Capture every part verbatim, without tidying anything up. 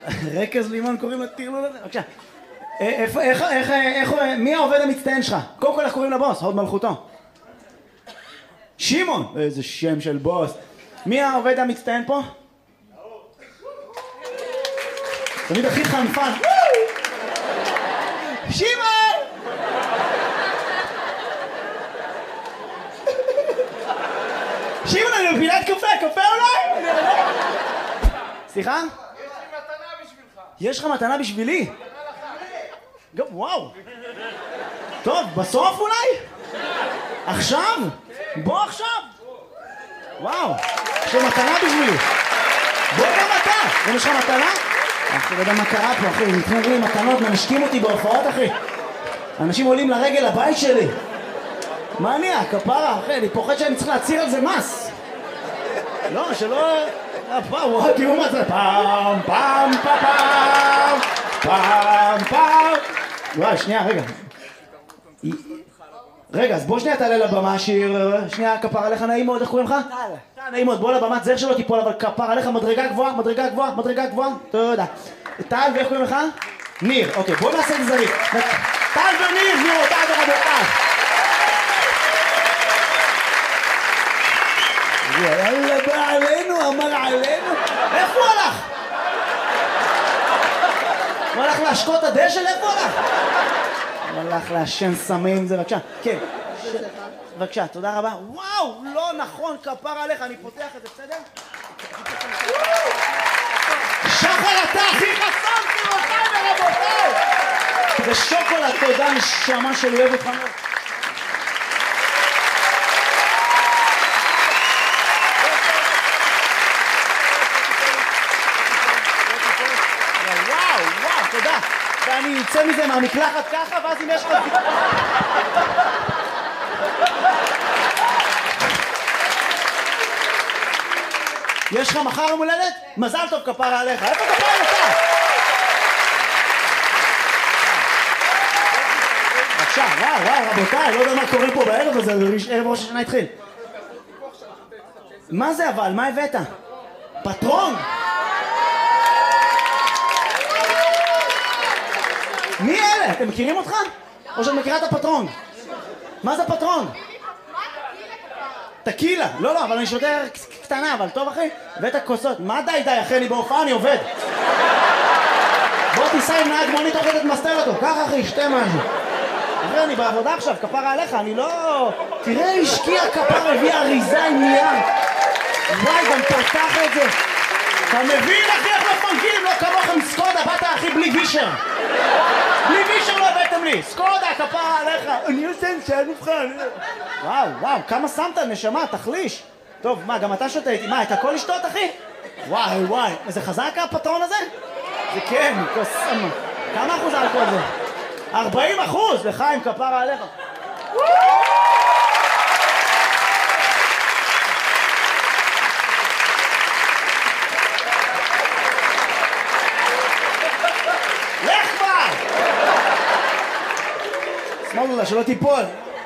רקז לימון קוראים לטרלול הזה? בבקשה. איפה, איך, איך, איך, מי העובד המצטיין שלך? קודם כל איך קוראים לבוס? הוד מלכותו. שמעון! איזה שם של בוס. מי העובד המצטיין פה? תמיד הכי חנפן. שמעון! שמעון, אני מפילת קפה, קפה אולי? סליחה? יש לך מתנה בשבילי? גם, וואו. טוב, בסוף אולי? עכשיו? בוא עכשיו. וואו, יש לך מתנה בשבילי. בוא גם אתה. גם יש לך מתנה? אחי, לא יודע מה קרה פה, אחי. נתנו לי מתנות, מנשקים אותי בהופעות, אחי. אנשים עולים לרגל לבית שלי. מה אני? הכפרה, אחי, אני פוחד שאני צריך להציר על זה מס. לא, שלא... וואו, תראו מה זה, פעם, פעם, פעם, פעם, פעם. וואי, שנייה, רגע. רגע, אז בוא שנייה תעלה לבמה, שיר, שנייה, כפר עליך, נעים מאוד, איך קוראים לך? טל. נעים מאוד, בוא לבמה, זר שלא תיפול, אבל כפר עליך, מדרגה גבוהה, מדרגה גבוהה, מדרגה גבוהה. תודה. טל, ואיך קוראים לך? ניר, אוקיי, בוא נעשה את זריק. טל וניר, ניר, אותה ורבותיי. יאללה, בא עלינו, אמר עלינו. איפה הוא הלך? הוא הלך להשקות הדשא? איפה הוא הלך? הוא הלך להשן סמים, זה בבקשה. כן. בבקשה, תודה רבה. וואו, לא נכון, כפר עליך, אני פותח את זה, בסדר? שחר, אתה הכי חסם, תראותיי ורבותיי! זה שוקולד, תודה, נשמה שלי, אוהב אותך מאוד. תודה, ואני יוצא מזה מהמקלחת ככה, ואז אם יש לך... יש לך מחר יום הולדת? מזל טוב כפרה עליך, איפה כפרה עליך? בבקשה, וואו, וואו, רבותיי, לא יודע מה קורה פה בערב הזה, ערב ראש השנה התחיל. מה זה אבל? מה הבאת? פטרון? מי אלה? אתם מכירים אותך? או שאת מכירה את הפטרון? מה זה פטרון? טקילה. לא, לא, אבל אני שותה קטנה, אבל טוב אחי? הבאת כוסות. מה די די אחי? אני בהופעה, אני עובד. בוא תיסע עם נהג מונית, תוכל תמסתר אותו. ככה אחי, שתה משהו. אחי, אני בעבודה עכשיו, כפרה עליך, אני לא... תראה, השקיע כפרה, הביא אריזה עם נייר. וואי, גם פתח את זה. אתה מבין אחי איך מפנקים? לא כמוכם סקודה, באת אחי בלי וישר. בלי וישר לא הבאתם לי. סקודה, כפרה עליך. אני עושה שאל מבחן. וואו, וואו, כמה שמת נשמה, תחליש. טוב, מה, גם אתה שותה איתי? מה, את הכל לשתות אחי? וואי, וואי. זה חזק הפטרון הזה? זה כן, כוסם. כמה אחוז אלכוהול זה? ארבעים אחוז לחיים, כפרה עליך. שמאלו לה, שלא תיפול.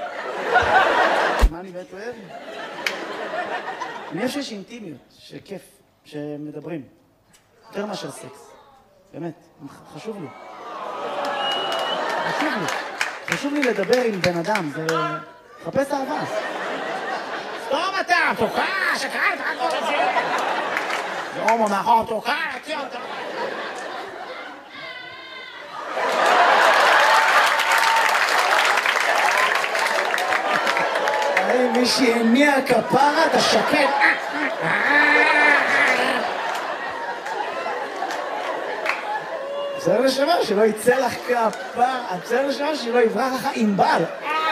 מה אני באמת אוהב? אני חושב שיש אינטימיות, שכיף, שמדברים. יותר מאשר סקס. באמת, חשוב לי. חשוב לי. חשוב לי לדבר עם בן אדם, זה... חפש אהבה. סתום אתה, תוקע, שקראת, הכל את זה. זה הומו מאחור, תוקע, תציע אותה. מי שהניע כפרה, אתה שקט. בסדר לשמר שלא יצא לך כפרה, בסדר לשמר שלא יברח לך עם בל.